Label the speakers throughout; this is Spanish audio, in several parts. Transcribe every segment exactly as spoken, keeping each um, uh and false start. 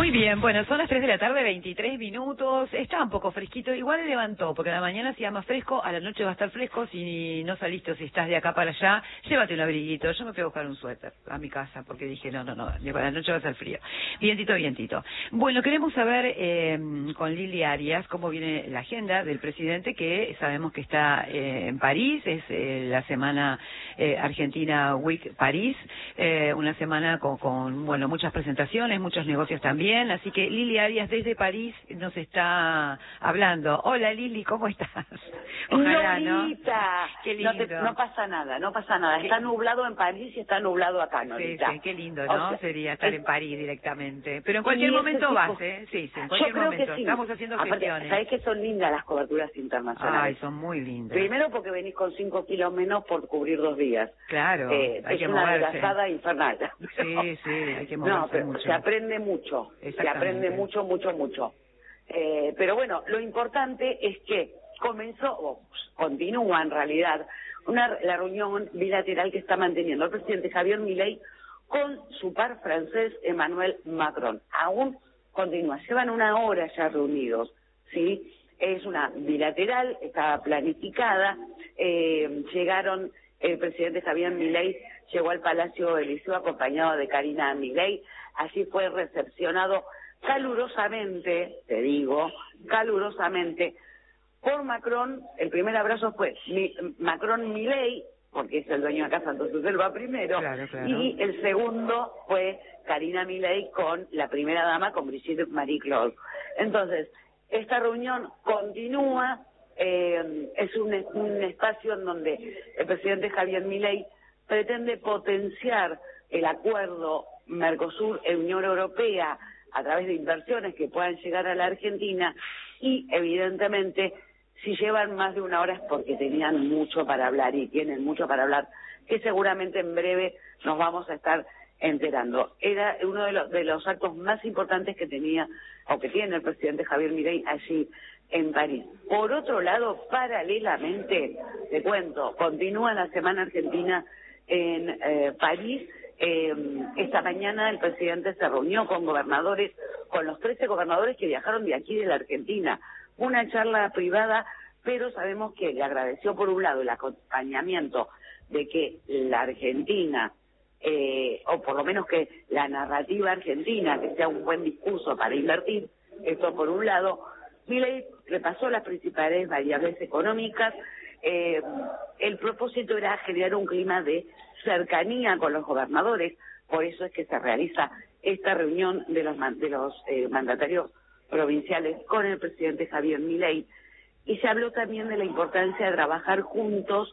Speaker 1: Muy bien, bueno, son las tres de la tarde, veintitrés minutos, está un poco fresquito, igual levantó, porque a la mañana hacía más fresco, a la noche va a estar fresco, si no saliste o si estás de acá para allá, llévate un abriguito, yo me fui a buscar un suéter a mi casa, porque dije, no, no, no, a la noche va a ser frío, vientito, vientito. Bueno, queremos saber eh, con Lili Arias cómo viene la agenda del presidente, que sabemos que está eh, en París, es eh, la semana eh, Argentina Week París, eh, una semana con, con, bueno, muchas presentaciones, muchos negocios también. Así que Lili Arias desde París nos está hablando. Hola Lili, ¿cómo estás?
Speaker 2: Ojalá, Lolita,
Speaker 1: ¿no? Qué lindo.
Speaker 2: No, te, no pasa nada, no pasa nada. Está nublado en París y está nublado acá, Lolita.
Speaker 1: Sí, sí, qué lindo, ¿no?
Speaker 2: O sea,
Speaker 1: Sería estar
Speaker 2: es,
Speaker 1: en París directamente. Pero en cualquier momento vas, ¿eh? Sí, sí, en cualquier
Speaker 2: Yo creo
Speaker 1: momento.
Speaker 2: que sí.
Speaker 1: Estamos haciendo
Speaker 2: Aparte,
Speaker 1: gestiones.
Speaker 2: ¿sabés que son lindas las coberturas internacionales?
Speaker 1: Ay, son muy lindas.
Speaker 2: Primero porque venís con cinco kilos menos por cubrir dos días.
Speaker 1: Claro,
Speaker 2: eh,
Speaker 1: hay
Speaker 2: es
Speaker 1: que
Speaker 2: una
Speaker 1: moverse.
Speaker 2: adelgazada infernal.
Speaker 1: Sí, sí, hay que moverse
Speaker 2: No, pero
Speaker 1: mucho.
Speaker 2: se aprende mucho. Se aprende mucho, mucho, mucho. Eh, pero bueno, lo importante es que comenzó, o continúa en realidad, una, la reunión bilateral que está manteniendo el presidente Javier Milei con su par francés Emmanuel Macron. Aún continúa, llevan una hora ya reunidos, ¿sí? Es una bilateral, está planificada, eh, llegaron, el presidente Javier Milei llegó al Palacio Eliseo acompañado de Karina Milei, allí fue recepcionado calurosamente, te digo, calurosamente, por Macron. El primer abrazo fue mi, Macron-Milei, porque es el dueño de casa, entonces él va primero,
Speaker 1: claro, claro.
Speaker 2: Y el segundo fue Karina Milei con la primera dama, con Brigitte Marie-Claude. Entonces, esta reunión continúa, eh, es un, un espacio en donde el presidente Javier Milei pretende potenciar el acuerdo Mercosur-Unión Europea a través de inversiones que puedan llegar a la Argentina, y evidentemente si llevan más de una hora es porque tenían mucho para hablar y tienen mucho para hablar, que seguramente en breve nos vamos a estar enterando. Era uno de los, de los actos más importantes que tenía o que tiene el presidente Javier Milei allí en París. Por otro lado, paralelamente, te cuento, continúa la Semana Argentina en eh, París. Eh, esta mañana el presidente se reunió con gobernadores, con los trece gobernadores que viajaron de aquí de la Argentina. Una charla privada, pero sabemos que le agradeció por un lado el acompañamiento de que la Argentina, eh, o por lo menos que la narrativa argentina, que sea un buen discurso para invertir, esto por un lado. Milei repasó las principales variables económicas. Eh, el propósito era generar un clima de cercanía con los gobernadores, por eso es que se realiza esta reunión de los, de los eh, mandatarios provinciales con el presidente Javier Milei, y se habló también de la importancia de trabajar juntos,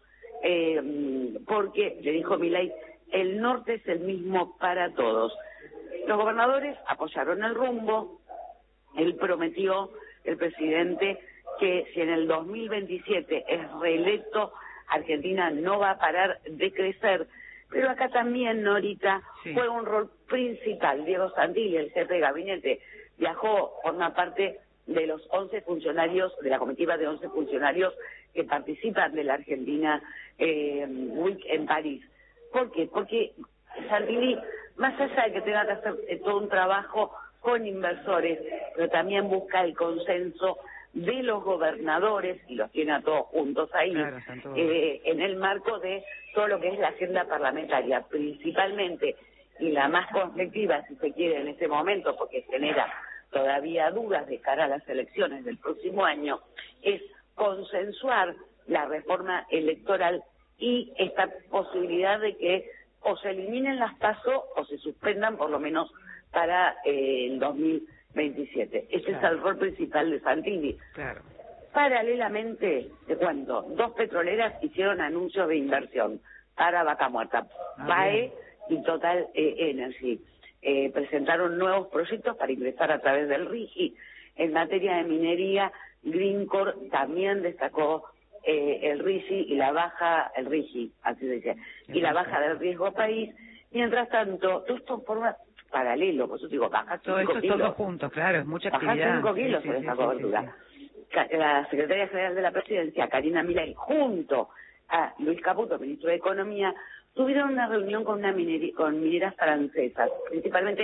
Speaker 2: eh, porque, le dijo Milei, el norte es el mismo para todos. Los gobernadores apoyaron el rumbo. Él prometió, el presidente, que si en el dos mil veintisiete es reelecto, Argentina no va a parar de crecer. Pero acá también, Norita, sí, juega un rol principal. Diego Santilli, el jefe de gabinete, viajó, forma parte de los once funcionarios, de la comitiva de once funcionarios que participan de la Argentina eh, Week en París. ¿Por qué? Porque Santilli, más allá de que tenga que hacer eh, todo un trabajo con inversores, pero también busca el consenso de los gobernadores, y los tiene a todos juntos ahí, claro, eh, en el marco de todo lo que es la agenda parlamentaria, principalmente, y la más conflictiva, si se quiere, en este momento, porque genera todavía dudas de cara a las elecciones del próximo año, es consensuar la reforma electoral y esta posibilidad de que o se eliminen las PASO o se suspendan por lo menos para eh, el dos mil veintisiete. Ese claro. es el rol principal de Santilli.
Speaker 1: Claro.
Speaker 2: Paralelamente, te cuento, dos petroleras hicieron anuncios de inversión para Vaca Muerta, ah, B A E y Total eh, Energy. Eh, presentaron nuevos proyectos para ingresar a través del RIGI. En materia de minería, Greencore también destacó eh, el RIGI y la baja, el RIGI, así se dice, y la baja del riesgo país. Mientras tanto, todo esto forma paralelo, por eso digo, baja
Speaker 1: todo
Speaker 2: cinco
Speaker 1: eso
Speaker 2: kilos.
Speaker 1: Todos juntos, claro, es mucha actividad.
Speaker 2: Baja cinco kilos
Speaker 1: sí,
Speaker 2: por
Speaker 1: sí,
Speaker 2: esa
Speaker 1: sí,
Speaker 2: cobertura.
Speaker 1: Sí, sí,
Speaker 2: sí. La secretaria general de la Presidencia, Karina Milei, junto a Luis Caputo, ministro de Economía, tuvieron una reunión con una mineri con mineras francesas, principalmente